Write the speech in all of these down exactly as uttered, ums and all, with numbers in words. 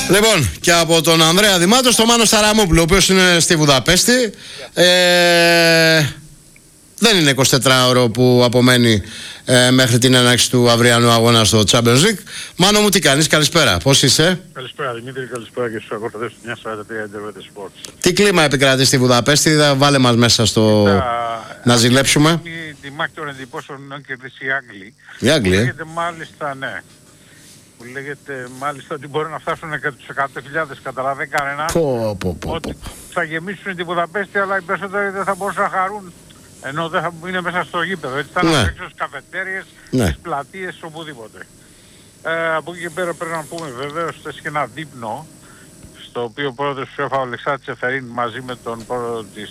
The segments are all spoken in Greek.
Λοιπόν, και από τον Ανδρέα Δημάτο στο Μάνο Σαραμόπουλο, ο οποίος είναι στη Βουδαπέστη. Ε, δεν είναι εικοσιτετράωρο που απομένει ε, μέχρι την έναρξη του αυριανού αγώνα στο Champions League. Μάνο μου, τι κάνεις, καλησπέρα, πώς είσαι? Καλησπέρα Δημήτρη, καλησπέρα και στους ακολουθές του εννιακόσια σαράντα τρία Internet Sports. Τι κλίμα επικρατεί στη Βουδαπέστη, θα βάλε μας μέσα στο... Κοίτα, να ζηλέψουμε. Τη μάχη των εντυπώσεων έχουν κερδίσει οι Άγγλοι. Οι Άγγλοι, ε? Λέγεται μάλιστα, ναι. Που λέγεται μάλιστα ότι μπορεί να φτάσουν τους εκατό χιλιάδες, καταλαβαίνει κανένα. Πω, πω, πω, Ότι πω. θα γεμίσουν τη Βουδαπέστη, αλλά οι περισσότεροι δεν θα μπορούσαν να χαρούν. Ενώ δεν θα είναι μέσα στο γήπεδο. Έτσι θα είναι Ναι. έξω στις καφετέριες, Ναι. στις πλατείες, οπουδήποτε. Ε, από εκεί και πέρα πρέπει να πούμε βεβαίως θες και ένα δείπνο, στο οποίο ο πρόεδρος του ΕΦΑ, ο Αλεξάνδρης Τσεφερίν, μαζί με τον πρόεδρο της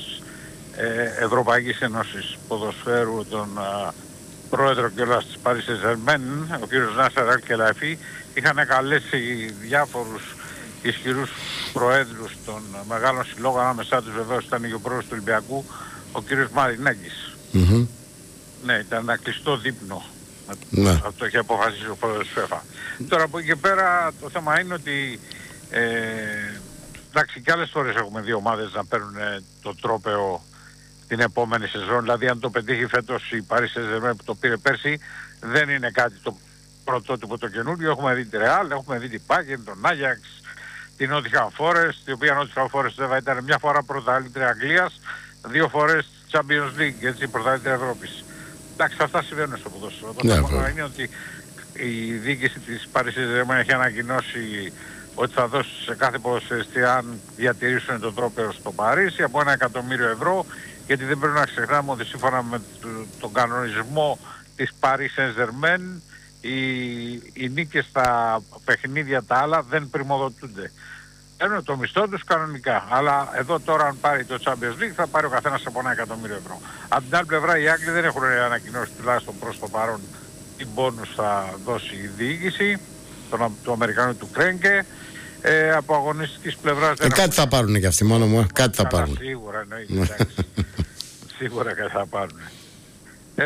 ε, Ευρωπαϊκής Ένωσης Ποδοσφαίρου, τον ε, πρόεδρο κιόλας της Paris Saint-Germain, ο κύριος Νάσερ Αλ Κελαϊφή, είχαν καλέσει διάφορους ισχυρούς προέδρους των μεγάλων συλλόγων, ανάμεσά τους βεβαίως ήταν και ο πρόεδρος του Ολυμπιακού, ο κύριος Μαρινάκης. Mm-hmm. Ναι, ήταν ένα κλειστό δείπνο. Ναι. Αυτό έχει αποφασίσει ο πρόεδρος του ΕΦΑ. Τώρα από εκεί και πέρα το θέμα είναι ότι ε, εντάξει, και άλλες φορές έχουμε δύο ομάδες να παίρνουν το τρόπαιο την επόμενη σεζόν. Δηλαδή αν το πετύχει φέτος η Paris Saint-Germain που το πήρε πέρσι, δεν είναι κάτι το πρωτότυπο το καινούριο. Έχουμε δει τη Real, έχουμε δει την Bayern, τον Ajax, την Nottingham Forest, η οποία Nottingham Forest βέβαια ήταν μια φορά πρωταθλήτρια Αγγλίας, δύο φορές Champions League, έτσι, πρωταθλήτρια Ευρώπης. Εντάξει, αυτά συμβαίνουν στο ποδόσφαιρο. Το Ναι, θέμα είναι ότι η διοίκηση της Paris Saint-Germain έχει ανακοινώσει ότι θα δώσει σε κάθε ποδοσφαιριστή, αν διατηρήσουν τον τρόπαιο στο Παρίσι, από ένα εκατομμύριο ευρώ, γιατί δεν πρέπει να ξεχνάμε ότι σύμφωνα με τον κανονισμό της Paris Saint-Germain οι, οι νίκες στα παιχνίδια τα άλλα δεν πρημοδοτούνται. Παίρνουν το μισθό τους κανονικά, αλλά εδώ τώρα αν πάρει το Champions League θα πάρει ο καθένας από ένα εκατομμύριο ευρώ. Από την άλλη πλευρά οι Άγγλοι δεν έχουν ανακοινώσει, τουλάχιστον προς το παρόν, τι μπόνους θα δώσει η διοίκηση του, του Αμερικανού του Κρέγκε. Ε, από αγωνιστικής πλευράς δεν ε, κάτι θα πάρουν και αυτοί, μόνο μου, κάτι θα πάρουν. Σίγουρα εννοείται, σίγουρα κάτι θα πάρουν. Ε,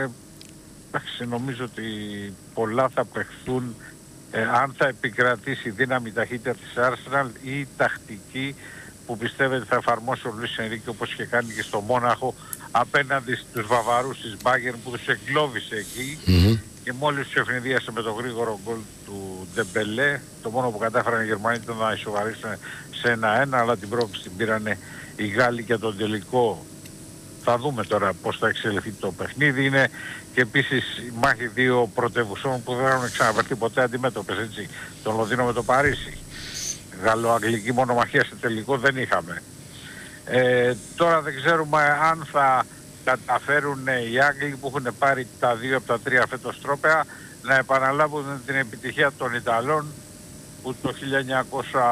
εντάξει, νομίζω ότι πολλά θα παιχθούν ε, αν θα επικρατήσει η δύναμη ταχύτητα της Arsenal ή η τακτική που πιστεύετε θα εφαρμόσει ο Λουίς Ενρίκε, όπως είχε κάνει και στο Μόναχο απέναντι στους Βαβαρούς της Bayern που τους εγκλώβησε εκεί. Mm-hmm. Και μόλις τους ευνηδίασε με το γρήγορο γκολ του Ντεμπελέ, το μόνο που κατάφεραν οι Γερμανοί ήταν να ισοβαρήσουν σε ένα-ένα, αλλά την πρόκληση την πήρανε οι Γάλλοι και τον τελικό. Θα δούμε τώρα πώς θα εξελιχθεί το παιχνίδι. Είναι και επίσης η μάχη δύο πρωτεύουσών που δεν έχουν ξαναβερθεί ποτέ αντιμέτωπες, έτσι. Τον Λονδίνο με το Παρίσι. Γαλλο-αγγλική μονομαχία σε τελικό δεν είχαμε. Ε, τώρα δεν ξέρουμε αν θα καταφέρουν οι Άγγλοι που έχουν πάρει τα δύο από τα τρία φέτος τρόπαια να επαναλάβουν την επιτυχία των Ιταλών που το χίλια εννιακόσια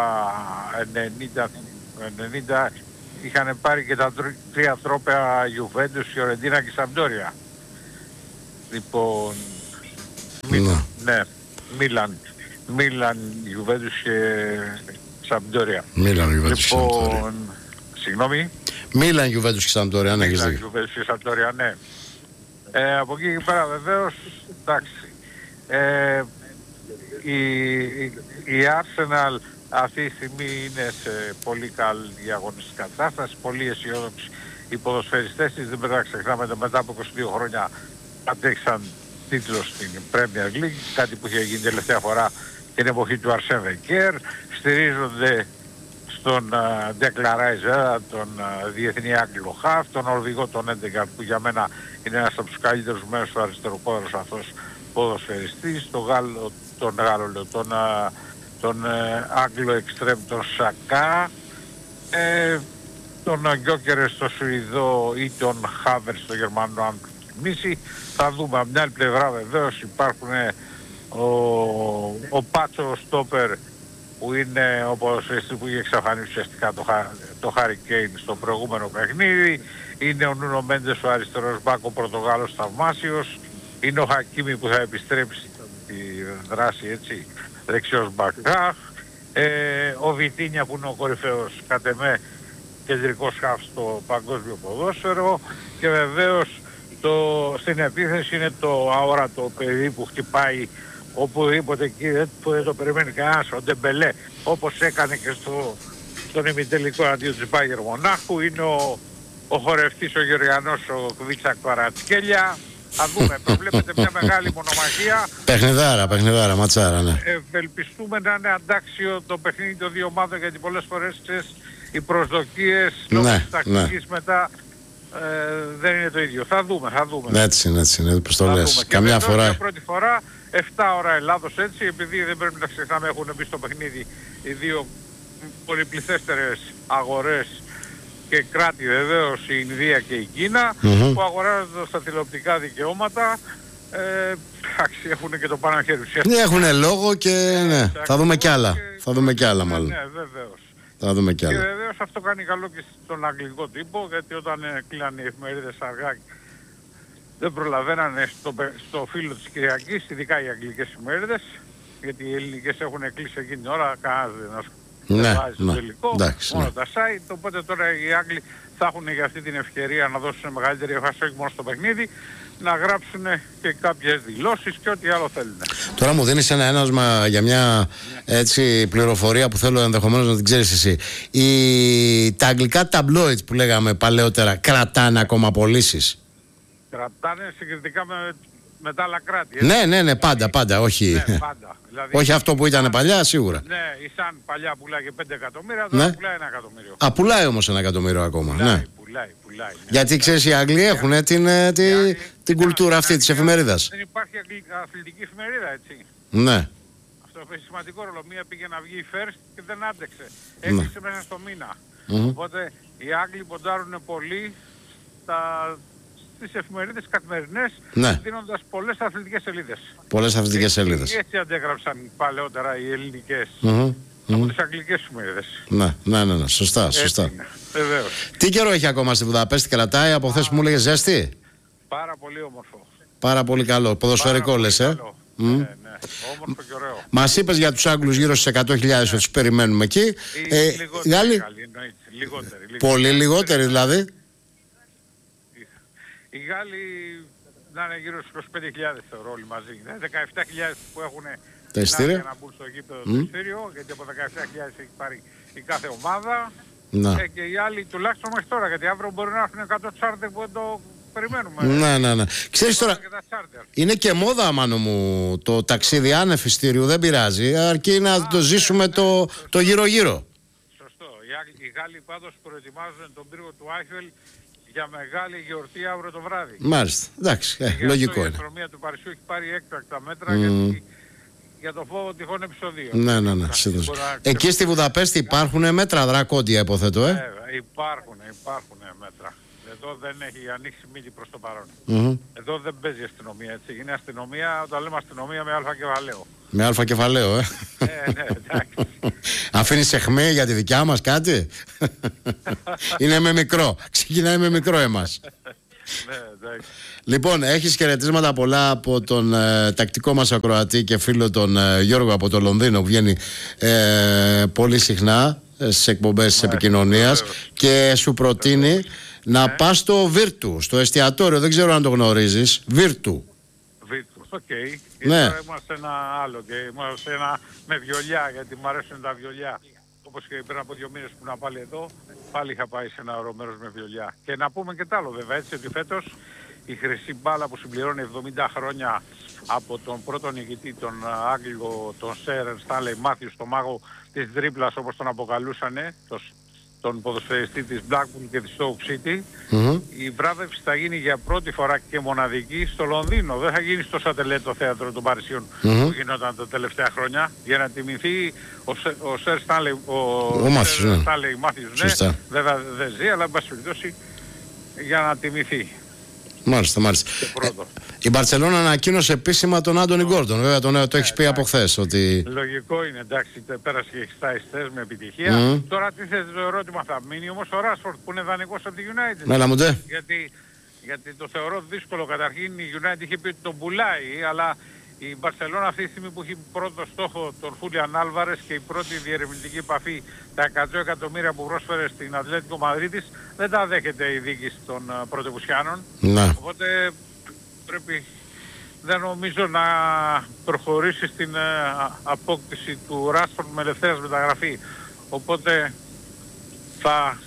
ενενήντα είχαν πάρει και τα τρία τρόπαια Juventus, Φιωρεντίνα και Σαμπντόρια. Λοιπόν, Ναι. ναι, Μίλαν, Μίλαν, Juventus και Σαμπντόρια. Μίλαν, Juventus και Σαμπντόρια. Λοιπόν, συγγνώμη. Μίλαν, Juventus και Σαμπντόρια, αν έχεις δίκιο. Juventus και Σαμπντόρια, ναι. Ε, από εκεί και πέρα βεβαίως, εντάξει. Ε, η, η, η Arsenal αυτή τη στιγμή είναι σε πολύ καλή αγωνιστική κατάσταση, πολύ αισιόδοξοι οι ποδοσφαιριστές της. Δεν πρέπει να ξεχνάμε ότι μετά από είκοσι δύο χρόνια αντέξαν τίτλο στην Premier League, κάτι που είχε γίνει τελευταία φορά την εποχή του Αρσέν Βενγκέρ. Στηρίζονται στον Declan Rice, τον uh, διεθνή Άγγλο Χαφ, τον Ορβηγό τον Έντεγκαρτ που για μένα είναι ένας από τους καλύτερους μέρους του αριστεροπόδρος αυτός ποδοσφαιριστής, τον Γάλλο, τον Γάλλο, τον, uh, τον uh, Άγγλο Εξτρέμ, τον Σακά, ε, τον Γκιόκερ στο Σουηδό ή τον Χάβερ στο Γερμανό αν προτιμήσει. Θα δούμε. Από την άλλη πλευρά βεβαίως υπάρχουν ο, ο Πάτσο Στόπερ που είναι ο ποδοσφαιριστής που είχε εξαφανίσει ουσιαστικά το, το Χάρι Κέιν στο προηγούμενο παιχνίδι. Είναι ο Νούνο Μέντες ο αριστερός μπακ, ο Πορτογάλος θαυμάσιος. Είναι ο Χακίμι που θα επιστρέψει τη δράση, έτσι, δεξιός μπακ. Ε, ο Βιτίνια που είναι ο κορυφαίος κατ' εμέ κεντρικός χαφ στο παγκόσμιο ποδόσφαιρο. Και βεβαίως το, στην επίθεση είναι το αόρατο παιδί που χτυπάει οπουδήποτε εκεί που δεν το περιμένει κανένας, ο Ντεμπελέ, όπως έκανε και στο, στον ημιτελικό αντίον της Μπάγερ Μονάχου. Είναι ο, ο χορευτής ο Γεωργιανός, ο Κβίτσακ Παρατσκέλια. Θα δούμε, προβλέπεται μια μεγάλη μονομαχία. Παιχνιδάρα, παιχνιδάρα, ματσάρα, ναι. Ευελπιστούμε να είναι αντάξιο το παιχνίδι των δύο ομάδων, γιατί πολλές φορές ξέρεις, οι προσδοκίες λόγω Ναι, της τακτικής ναι. μετά ε, δεν είναι το ίδιο. Θα δούμε, θα δούμε. Έτσι είναι, έτσι είναι, πώς το Θα λες. δούμε. Καμιά Και φορά. για πρώτη φορά, επτά ώρα Ελλάδος έτσι, επειδή δεν πρέπει να ξεχνάμε έχουν μπει στο παιχνίδι οι δύο πολυπληθέστερες αγορές και κράτη βεβαίως, η Ινδία και η Κίνα, Mm-hmm. που αγοράζονται στα τηλεοπτικά δικαιώματα. Ε, εντάξει, έχουν και το πάνω χέρι ουσιαστικά. Ναι, έχουν λόγο και ναι, θα δούμε κι άλλα. Και... Θα δούμε κι άλλα μάλλον. Ναι, βεβαίως. Θα δούμε κι Και άλλα. βεβαίως αυτό κάνει καλό και στον αγγλικό τύπο, γιατί όταν ε, κλείνανε οι εφημερίδες αργά δεν προλαβαίνανε στο, στο φύλλο της Κυριακής, ειδικά οι αγγλικές εφημερίδες, γιατί οι ελληνικές έχουν κλείσει εκείνη την ώρα, κανένας δεν Ναι, βάζει στο ναι. τελικό, Εντάξει, μόνο ναι. τα site, οπότε τώρα οι Άγγλοι θα έχουν για αυτή την ευκαιρία να δώσουν μεγαλύτερη έμφαση όχι μόνο στο παιχνίδι, να γράψουν και κάποιες δηλώσεις και ό,τι άλλο θέλουν. Τώρα μου δίνεις ένα ένασμα για μια έτσι, πληροφορία που θέλω ενδεχομένως να την ξέρεις εσύ. Η... Τα αγγλικά tabloids που λέγαμε παλαιότερα κρατάνε ακόμα πωλήσεις. Κρατάνε συγκριτικά με, με τα άλλα κράτη. έτσι. Ναι, ναι, ναι, πάντα, πάντα, όχι. Ναι, πάντα. Δηλαδή, Όχι αυτό που ήταν παλιά, σίγουρα. ναι, η Σαν παλιά πουλάγε πέντε εκατομμύρια, τώρα Ναι. πουλάει ένα εκατομμύριο. Α, πουλάει όμως ένα εκατομμύριο ακόμα. Πουλάει, Ναι. πουλάει, πουλάει. Ναι. Γιατί ξέρεις, οι Άγγλοι έχουν την, ε, τη, Οι Άγγλοι- την κουλτούρα αυτή της εφημερίδας. Δεν υπάρχει αγγλ- αθλητική εφημερίδα, έτσι. Ναι. Αυτό παίζει σημαντικό ρόλο. Μία πήγε να βγει η First και δεν άντεξε. Έκλεισε μέσα στο μήνα. Μμμ. Οπότε οι Άγγλοι ποντάρουν πολύ στα, στις εφημερίδες καθημερινές, Ναι. δίνοντας πολλές αθλητικές σελίδες. Πολλές αθλητικές Έτσι- σελίδες. Έτσι αντέγραψαν παλαιότερα οι ελληνικές Μμμ. από Μμμ. τις αγγλικές εφημερίδες. Ναι, ναι, ναι, ναι, σωστά, σωστά. Έτσι είναι. Βεβαίως. Τι καιρό έχει ακόμα στη Βουδαπέστη, κρατάει από χθες που μου έλεγες ζέστη? Πάρα πολύ όμορφο. Πάρα πολύ καλό. Ποδοσφαιρικό Πάρα λες, πολύ ε. καλό. Μμ. Ναι, ναι. Όμορφο και ωραίο. Μας είπες για τους Άγγλους γύρω στους εκατό χιλιάδες ότι τους περιμένουμε εκεί. Ή Ε, οι λιγότεροι Γάλλοι, Γάλλοι, εννοείται. Λιγότεροι, λιγότεροι. πολύ λιγότεροι δηλαδή. Οι Γάλλοι να είναι γύρω στους είκοσι πέντε χιλιάδες θεωρώ όλοι μαζί. Είναι δεκαεπτά χιλιάδες που έχουν Τα εισιτήρια. για να μπουν στο γήπεδο το εισιτήριο, γιατί από δεκαεπτά χιλιάδες έχει πάρει η κάθε ομάδα. Να. Ε, και οι άλλοι τουλάχιστον μέχρι τώρα, γιατί αύριο μπορεί να έρθουν εκατό τσάρτερ που δεν το περιμένουμε. Ναι, ναι, ναι. Ξέρεις τώρα, Και τα τσάρτερ. είναι και μόδα, μάνο μου, το ταξίδι άνευ εισιτήριου, δεν πειράζει, αρκεί να το ζήσουμε το, το γύρω-γύρω. Σωστό. Οι, Άγγλοι- οι Γάλλοι πάντως προετοιμάζουν τον πύργο του Άιφελ για μεγάλη γιορτή αύριο το βράδυ. Μάλιστα, εντάξει, ε, Γι' αυτό λογικό η είναι. αστυνομία του Παρισιού έχει πάρει έκτακτα μέτρα γιατί, για το φόβο τυχόν επεισοδίων. Ναι, ναι, ναι, Μπορεί σύντομα. να Εκεί στη Βουδαπέστη υπάρχουν μέτρα δρακόντια, υποθέτω, ε. Βέβαια, υπάρχουν, υπάρχουν μέτρα. Εδώ δεν έχει ανοίξει μύτη προς το παρόν. Μμμ. Εδώ δεν παίζει αστυνομία, έτσι. Είναι αστυνομία, όταν λέμε αστυνομία με αλφα κεφαλαίο. Με αλφα κεφαλαίο, ε. Ε, ναι, εντάξει. Αφήνεις αιχμή για τη δικιά μας κάτι? Είναι με μικρό. Ξεκινάει με μικρό εμάς. Ναι, εντάξει. Λοιπόν, έχεις χαιρετίσματα πολλά από τον ε, τακτικό μας ακροατή και φίλο τον ε, Γιώργο από το Λονδίνο που βγαίνει ε, πολύ συχνά ε, στις εκπομπές της επικοινωνίας βεβαίως. και σου προτείνει να πας στο Βίρτου, στο εστιατόριο, δεν ξέρω αν το γνωρίζεις. Βίρτου. Βίρτου, οκ. Ναι. Τώρα είμαστε ένα άλλο και είμαστε ένα με βιολιά, γιατί μου αρέσουν τα βιολιά. Όπως και πριν από δύο μήνες που να πάλι εδώ, πάλι είχα πάει σε ένα ωραίο μέρος με βιολιά. Και να πούμε και τ' άλλο βέβαια, έτσι, ότι φέτος η χρυσή μπάλα που συμπληρώνει εβδομήντα χρόνια από τον πρώτο νικητή, τον Άγγλο, τον Σερ Στάνλεϊ Μάθιους, τον μάγο της τρίπλας όπως τον αποκαλούσανε, τον, τον ποδοσφαιριστή της Blackpool και της Stoke City, Μμμ. η βράβευση θα γίνει για πρώτη φορά και μοναδική στο Λονδίνο. Δεν θα γίνει στο Σατελέ, το θέατρο των Παρισιών Μμμ. που γινόταν τα τελευταία χρόνια, για να τιμηθεί ο, Σε- ο Σερ Στάνλεϊ, ο, Ο Μάθιος, ναι. Στάνλεϊ Μάθιους, ναι. Σωστά. Βέβαια δεν ζει, αλλά εν πάση περιπτώσει για να τιμηθεί. Μάλιστα, μάλιστα. Και πρώτο. Η Μπαρτσελόνα ανακοίνωσε επίσημα τον Άντονι Γκόρντον. Βέβαια, τον, το έχεις πει από χθες ότι. Λογικό είναι, εντάξει, τε- πέρασε και εξήντα εστές με επιτυχία. Μμμ. Τώρα τι θες το ερώτημα, θα μείνει όμως ο Ράσφορντ που είναι δανεικός από τη United. Μέλα μου ντε. Γιατί, γιατί το θεωρώ δύσκολο. Καταρχήν η United είχε πει ότι τον πουλάει, αλλά η Μπαρσελόνα αυτή τη στιγμή που έχει πρώτο στόχο τον Χούλιαν Άλβαρες και η πρώτη διερευνητική επαφή, τα εκατό εκατομμύρια που πρόσφερε στην Ατλέτικο Μαδρίτης, δεν τα δέχεται η δίκηση των uh, πρωτευουσιάνων. Να. Οπότε πρέπει δεν νομίζω να προχωρήσει στην ε, απόκτηση του Ράσφορντ με ελευθέρας μεταγραφή. Οπότε θα,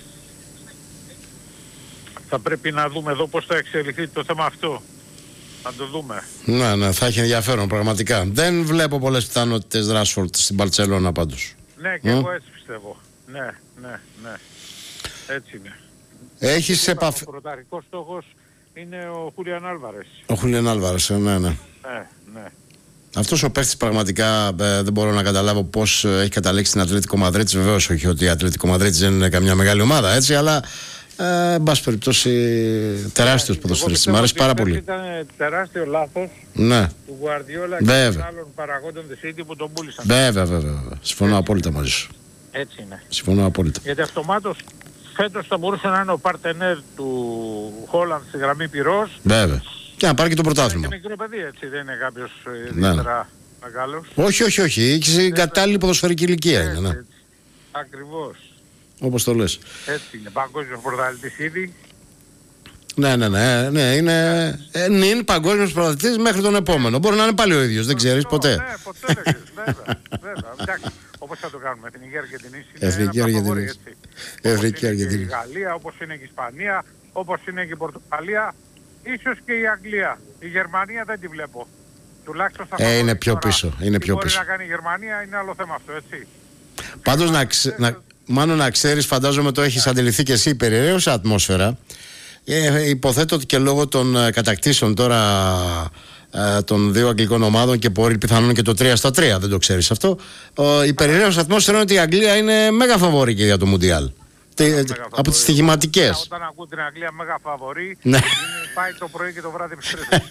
θα πρέπει να δούμε εδώ πώς θα εξελιχθεί το θέμα αυτό. Να το δούμε. Ναι, ναι, θα έχει ενδιαφέρον πραγματικά. Δεν βλέπω πολλές πιθανότητες Ράσφορντ στην Μπαρτσελόνα πάντως. Ναι, και mm. εγώ έτσι πιστεύω. Ναι, ναι, ναι. Έτσι είναι. Έχεις επαφή... Ο πρωταρχικός στόχος είναι ο Χούλιαν Άλβαρες. Ο Χούλιαν Άλβαρες, ναι, ναι. Ναι, ναι. Αυτός ο παίχτης πραγματικά ε, δεν μπορώ να καταλάβω πώς έχει καταλήξει στην Ατλέτικο Μαδρίτης. Βεβαίως όχι ότι η Ατλέτικο Μαδρίτης δεν είναι καμιά μεγάλη ομάδα, έτσι, αλλά ε, εν πάση περιπτώσει τεράστιος ποδοσφαιριστής. Μ' αρέσει πάρα πολύ. Ήταν τεράστιο λάθος ναι. του Γουαρδιόλα και των άλλων παραγόντων της City που τον πούλησαν. Βέβαια, βέβαια. Συμφωνώ απόλυτα μαζί σου. Έτσι είναι. Συμφωνώ απόλυτα. Γιατί αυτομάτως φέτος θα μπορούσε να είναι ο παρτενέρ του Χόλαντ στη γραμμή πυρός. Βέβαια. Και να πάρει και το πρωτάθλημα. Είναι μικρό παιδί, έτσι, δεν είναι κάποιος ιδιαίτερα ναι. μεγάλος. Όχι, όχι, όχι. Έχει κατάλληλη ποδοσφαιρική ηλικία έτσι, είναι. Ναι. Έτσι. Ακριβώς. Όπως το λες. Έτσι είναι. Παγκόσμιος πρωταθλητής ήδη. Ναι, ναι, ναι. ναι είναι ε, νυν παγκόσμιος πρωταθλητής μέχρι τον επόμενο. Μπορεί να είναι πάλι ο ίδιος, δεν ξέρεις ποτέ. Ναι, ποτέ δεν ξέρεις. Βέβαια, βέβαια. Εντάξει, όπως θα το κάνουμε. Εθνική Αργεντινής είναι Εθνική Αργεντινής. Εθνική Αργεντινής. Όπως είναι και η Γαλλία, όπως είναι και η Ισπανία, όπως είναι και η Πορτογαλία. Ίσως και η Αγγλία. Η Γερμανία δεν τη βλέπω. Τουλάχιστον στα ε, είναι πιο πίσω. Είναι πιο μπορεί πίσω. να κάνει η Γερμανία είναι άλλο θέμα αυτό, έτσι. Πάντως να, ξε, να, μάλλον να ξέρεις, φαντάζομαι το έχεις αντιληφθεί και εσύ, η περιραίωσα ατμόσφαιρα. Ε, υποθέτω ότι και λόγω των ε, κατακτήσεων τώρα ε, των δύο αγγλικών ομάδων και πολύ πιθανόν και το τρία στα τρία, δεν το ξέρεις αυτό. Ε, η περιραίωσα ατμόσφαιρα είναι ότι η Αγγλία είναι μέγα φαβόρη και για το Μουντιάλ. Τε, από τις στοιχηματικές. Όταν ακούω την Αγγλία μέγα φαβορή, ναι. πάει το πρωί και το βράδυ επιστρέφει.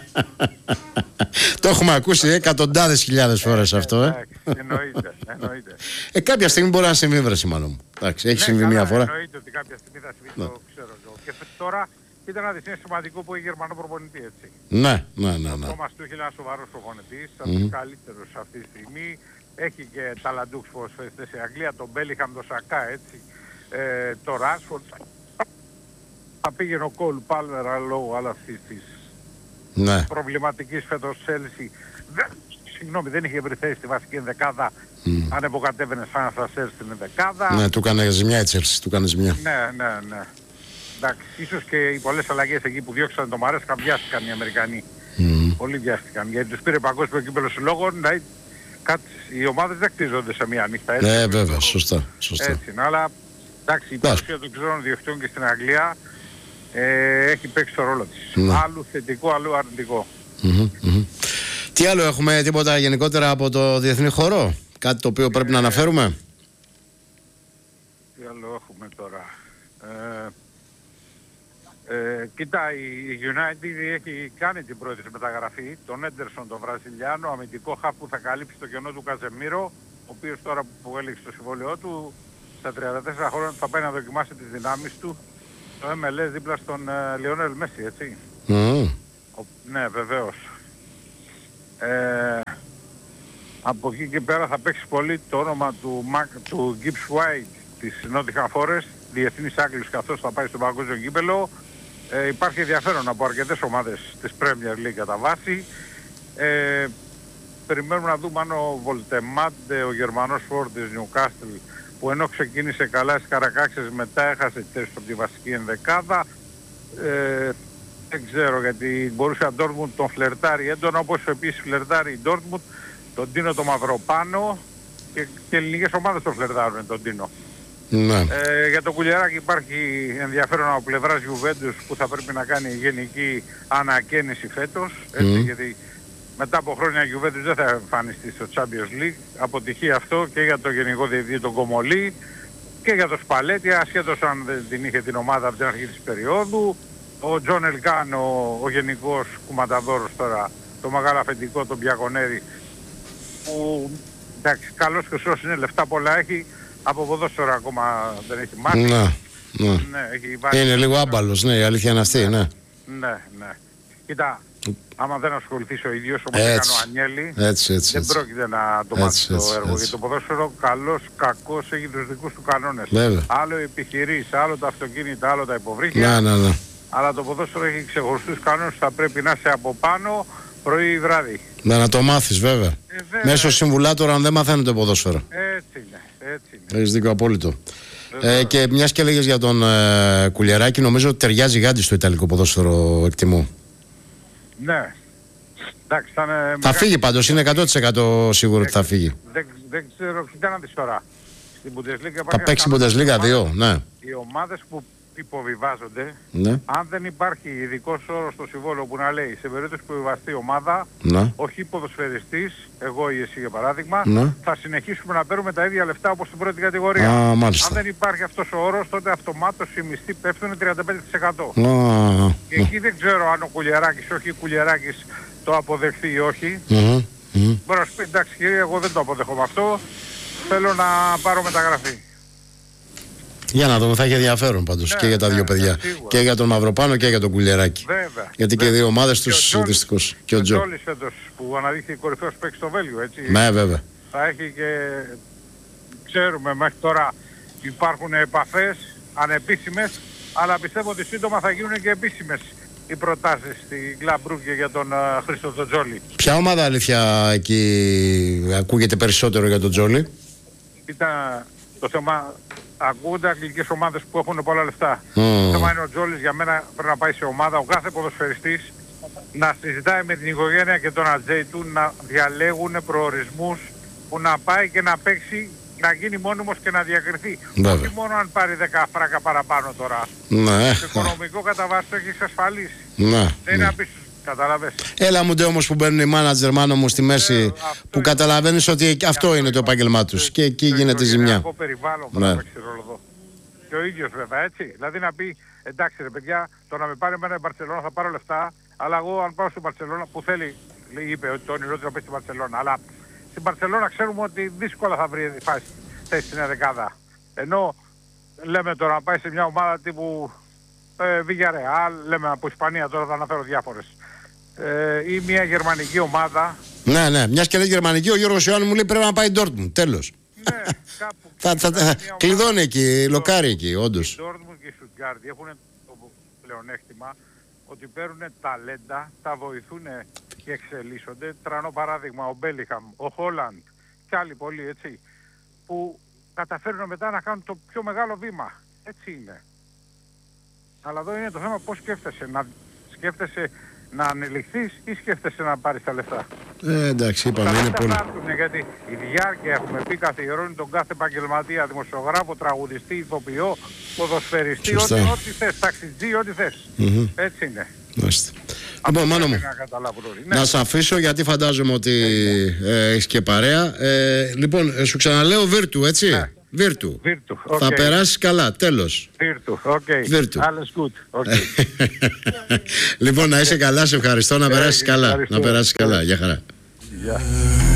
Το έχουμε ακούσει εκατοντάδες χιλιάδες φορές αυτό. Ε. Εννοείται, εννοείται. Ε, κάποια στιγμή μπορεί να συμβεί, βρε μάλλον μου. Εντάξει, έχει συμβεί μία φορά. Εννοείται ότι κάποια στιγμή θα συμβεί, το ξέρω εγώ. Και τώρα ήταν ένα διεθνές σημαντικό που έχει Γερμανό προπονητή, έτσι. Ναι, ναι, ναι. ναι. Ο Τόμας Τούχελ είναι ένας σοβαρός προπονητής, από τους καλύτερους αυτή τη στιγμή. Έχει και ταλαντούχους ποδοσφαιριστές η Αγγλία, τον Μπέλιχαμ, τον Σακά, έτσι. Ε, το Ράσφορντ. Θα πήγαινε ο Κόλ Πάλμερ λόγω άλλα αυτής της ναι. προβληματικής φέτος Chelsea. Συγγνώμη, δεν είχε βρει θέση στη βασική ενδεκάδα. Mm. Αν υποκατέβαινε σαν ασασέρ στην ενδεκάδα. Ναι, του έκανε ζημιά η Chelsea, του έκανε ζημιά. Ναι, ναι, ναι. Εντάξει, ίσως και οι πολλές αλλαγές εκεί που διώξαν το Μαρέσκα βιάστηκαν οι Αμερικανοί. Mm. Πολύ βιάστηκαν. Γιατί τους πήρε παγκόσμιο κύπελλο συλλόγων. Δηλαδή, οι ομάδες δεν κτίζονται σε μία νύχτα. Έτσι, ναι, βέβαια, σωστά. σωστά. Έτσι είναι, αλλά εντάξει, η παρουσία των ξένων διοικητών και στην Αγγλία ε, έχει παίξει το ρόλο της. Ναι. Άλλου θετικό, άλλου αρνητικό. Mm-hmm, mm-hmm. Τι άλλο έχουμε, τίποτα γενικότερα από το διεθνή χώρο, κάτι το οποίο πρέπει ε, να αναφέρουμε? Τι άλλο έχουμε τώρα? Ε, ε, κοίτα, η United έχει κάνει την πρώτη μεταγραφή, τον Έντερσον, τον Βραζιλιάνο, αμυντικό χαφ που θα καλύψει το κενό του Καζεμίρο, ο οποίος τώρα που έλεξε το συμβόλαιό του, στα τριάντα τέσσερα χρόνια θα πάει να δοκιμάσει τις δυνάμεις του στο εμ ελ ες δίπλα στον uh, Λιονέλ Μέση, έτσι. Mm. Ο, ναι, βεβαίως. Ε, από εκεί και πέρα θα παίξει πολύ το όνομα του, του Gibbs White της Nottingham Forest, διεθνής Άγγλος, καθώς θα πάει στο παγκόσμιο κύπελλο. Ε, υπάρχει ενδιαφέρον από αρκετές ομάδες της Premier League κατά βάση. Ε, περιμένουμε να δούμε αν ο Βολτεμάντε, ο Γερμανός φόρ της Newcastle, που ενώ ξεκίνησε καλά στις Καρακάξες, μετά έχασε θέση από τη βασική ενδεκάδα. Ε, δεν ξέρω, γιατί μπορούσε ο Ντόρτμουντ τον φλερτάρει έντονα, όπως επίσης φλερτάρει η Ντόρτμουντ, τον Τίνο τον Μαυροπάνο και, και ελληνικές ομάδες τον φλερτάρουν τον Τίνο. Ναι. Ε, για το Κουλιαράκι υπάρχει ενδιαφέρον από πλευράς Juventus που θα πρέπει να κάνει γενική ανακαίνιση φέτος, έτσι, mm. γιατί μετά από χρόνια η Juventus δεν θα εμφανιστεί στο Champions League. Αποτυχία αυτό και για το γενικό διευθυντή τον Κομολή και για το Σπαλέτη, ασχέτως αν δεν την είχε την ομάδα από την αρχή της περίοδου. Ο Τζον Ελκάν, ο, ο γενικός κουματαδόρος τώρα, το μεγάλο αφεντικό, τον Μπιακονέρη, που εντάξει, καλός και σωστός είναι, λεφτά πολλά έχει, από ποδόσφαιρο ακόμα δεν έχει μάθει. Ναι, ναι. Ναι, έχει βάσει. Είναι λίγο άμπαλος, ναι, η αλήθεια είναι αυτή, ναι. Ναι, ναι. Κοίτα, άμα δεν ασχοληθείς ο ίδιος, όπως έκανε ο Ανιέλη, έτσι, έτσι, δεν έτσι. πρόκειται να το μάθει το έργο. Γιατί το ποδόσφαιρο καλός, κακός, έχει τους δικούς του κανόνες. Βέβαια. Άλλο οι επιχειρήσεις, άλλο τα αυτοκίνητα, άλλο τα υποβρύχια. Ναι, ναι, ναι. Αλλά το ποδόσφαιρο έχει ξεχωριστούς κανόνες, θα πρέπει να είσαι από πάνω, πρωί ή βράδυ. Να, να το μάθεις βέβαια. Ε, βέβαια. Μέσω συμβουλάτορα αν δεν μαθαίνουν το ποδόσφαιρο. Έτσι είναι, έτσι είναι. Έχεις δίκιο απόλυτο. Ε, και μιας και λέγες για τον ε, Κουλιεράκη, νομίζω ότι ταιριάζει γάντι στο ιταλικό ποδόσφαιρο, εκτιμώ. Ναι. Εντάξει, θα, θα μεγά... φύγει πάντως, είναι εκατό τοις εκατό σίγουρο ότι θα φύγει. Δεν, δεν ξέρω, κοίτα να δεις τώρα. Στην Bundesliga θα παίξει στην Bundesliga δύο, ναι. Οι ομάδες που υποβιβάζονται, ναι. αν δεν υπάρχει ειδικός όρος στο συμβόλαιο που να λέει σε περίπτωση που υποβιβαστεί η ομάδα, ναι. όχι ποδοσφαιριστής, εγώ ή εσύ για παράδειγμα, ναι. θα συνεχίσουμε να παίρνουμε τα ίδια λεφτά όπως στην πρώτη κατηγορία. Α, αν δεν υπάρχει αυτός ο όρος, τότε αυτομάτως οι μισθοί πέφτουν τριάντα πέντε τοις εκατό. Α, και εκεί δεν ξέρω αν ο Κουλιεράκης όχι ο Κουλιεράκης το αποδεχθεί ή όχι. Mm-hmm. Mm-hmm. Μπορεί να σου πει, εντάξει κύριε, εγώ δεν το αποδεχόμαι αυτό, θέλω να πάρω μεταγραφή. Για να δούμε, θα έχει ενδιαφέρον πάντως ναι, και για τα ναι, δύο παιδιά. Ναι, και για τον Μαυροπάνο και για τον Κουλιεράκη. Βέβαια. Γιατί βέβαια. Και οι δύο ομάδες τους δυστυχώς. Και ο Τζο. Ο Τζόλης φέτος που αναδείχθηκε κορυφαίος παίκτης στο Βέλγιο, έτσι. Ναι, βέβαια. Θα έχει και... Ξέρουμε μέχρι τώρα υπάρχουν επαφές ανεπίσημες, αλλά πιστεύω ότι σύντομα θα γίνουν και επίσημες οι προτάσεις στην Γκλαμπρούγκε για τον uh, Χρήστο τον Τζόλη. Ποια ομάδα αλήθεια εκεί ακούγεται περισσότερο για τον Τζόλη? Ήταν το θέμα... Ακούγονται αγγλικές ομάδες που έχουν πολλά λεφτά. Mm. Το θέμα είναι ο Τζόλης για μένα πρέπει να πάει σε ομάδα, ο κάθε ποδοσφαιριστής να συζητάει με την οικογένεια και τον ατζέι του να διαλέγουν προορισμούς που να πάει και να παίξει, να γίνει μόνιμος και να διακριθεί. Βέβαια. Όχι μόνο αν πάρει δέκα φράκα παραπάνω τώρα. Ναι. Το οικονομικό κατά βάση το έχει εξασφαλίσει. Ναι. Δεν είναι απίστευτο. Καταλαβες. Έλα μου ντε όμως που μπαίνουν οι μάνατζερ μάνο μου στη μέση, ε, που καταλαβαίνεις ότι αυτό, αυτό είναι το επάγγελμά τους και εκεί το γίνεται ζημιά. Το περιβάλλον που να παίξει ρόλο εδώ. Και ο ίδιος βέβαια, έτσι. Δηλαδή να πει, εντάξει ρε παιδιά, το να με πάρει εμένα η Μπαρσελόνα θα πάρω λεφτά, αλλά εγώ αν πάω στην Μπαρσελόνα που θέλει, λέει, είπε ότι το όνειρό του να πάει στην Μπαρσελόνα, αλλά στην Μπαρσελόνα ξέρουμε ότι δύσκολα θα βρει θέση στην δεκάδα. Ενώ λέμε τώρα να πάει σε μια ομάδα τύπου ε, Villarreal, λέμε από Ισπανία, τώρα θα αναφέρω διάφορες. Ε, ή μια γερμανική ομάδα. Ναι, ναι, μιας και λέει γερμανική, ο Γιώργος Ιωάννου μου λέει πρέπει να πάει Ντόρτμουντ, τέλος. Ναι, κάπου. θα, θα, θα, κλειδώνει εκεί, λοκάρει εκεί, όντως. Η Ντόρτμουντ και η Στουτγκάρδη έχουν το πλεονέκτημα ότι παίρνουν ταλέντα, τα βοηθούν και εξελίσσονται. Τρανό παράδειγμα ο Μπέλιχαμ, ο Χόλαντ και άλλοι πολλοί, έτσι, που καταφέρνουν μετά να κάνουν το πιο μεγάλο βήμα. Έτσι είναι. Αλλά εδώ είναι το θέμα πώς σκέφτεσαι. Να σκέφτεσαι να ανελιχθείς ή σκέφτεσαι να πάρεις τα λεφτά. Ε, εντάξει, είπαμε, είναι πολύ. Φτάσουν, γιατί η διάρκεια, έχουμε πει, καθιερώνει τον κάθε επαγγελματία, δημοσιογράφο, τραγουδιστή, ηθοποιό, ποδοσφαιριστή, ό,τι, ό,τι θες, ταξιτζή, ό,τι θες. Mm-hmm. Έτσι είναι. Μάλιστα. Λοιπόν, Μάνο μου, να, να σε αφήσω γιατί φαντάζομαι ότι ε, έχεις και παρέα. Ε, λοιπόν, σου ξαναλέω Βίρτου, έτσι. Ναι. Βίρτου. Okay. Θα περάσεις καλά, τέλος. Βίρτου, οκ. Alles gut. Okay. Λοιπόν, να είσαι καλά, σε ευχαριστώ, να περάσεις καλά. Να περάσεις καλά, για χαρά. Yeah.